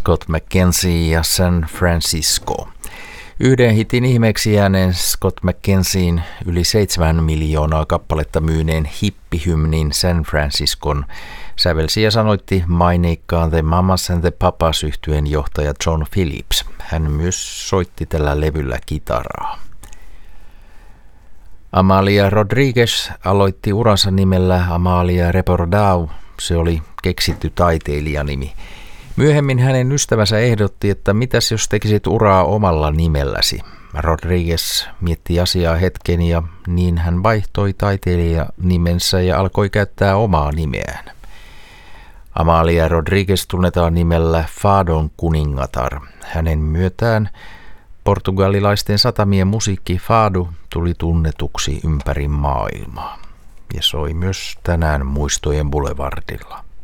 Scott McKenzie ja San Francisco. Yhden hitin ihmeeksi jääneen Scott McKenzien yli 7 miljoonaa kappaletta myyneen hippihymnin San Franciscon sävelsi ja sanoitti maineikkaan The Mamas and the Papas -yhtyeen johtaja John Phillips. Hän myös soitti tällä levyllä kitaraa. Amalia Rodriguez aloitti uransa nimellä Amalia Repordau. Se oli keksitty taiteilijanimi. Myöhemmin hänen ystävänsä ehdotti, että mitäs jos tekisit uraa omalla nimelläsi. Rodriguez mietti asiaa hetken ja niin hän vaihtoi taiteilijanimensä ja alkoi käyttää omaa nimeään. Amalia Rodriguez tunnetaan nimellä Fadon kuningatar. Hänen myötään portugalilaisten satamien musiikki fado tuli tunnetuksi ympäri maailmaa ja soi myös tänään muistojen boulevardilla.